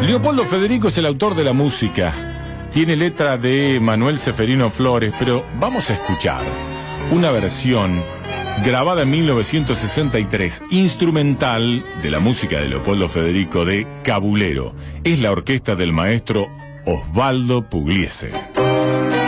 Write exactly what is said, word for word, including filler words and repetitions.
Leopoldo Federico es el autor de la música. Tiene letra de Manuel Ceferino Flores, pero vamos a escuchar una versión grabada en mil novecientos sesenta y tres, instrumental de la música de Leopoldo Federico, de Cabulero. Es la orquesta del maestro Osvaldo Pugliese.